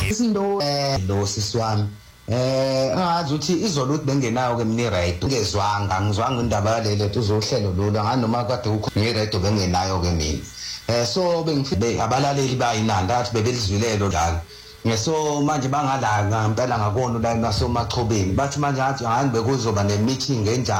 isindo lo siswami ngazi ukuthi izolo uthi bengenayo ke mina iradio ngezwanga ngizwanga indaba yalelo uzohlelo lolu nganoma kade ukho ngiradio bengenayo ke mina so bengifike abalaleli bayinanda athi bebelizwilelo njalo ngeso manje bangala ngempela ngakona la nasomachobeni bathi manje athi hangibe kuzoba ne meeting enjani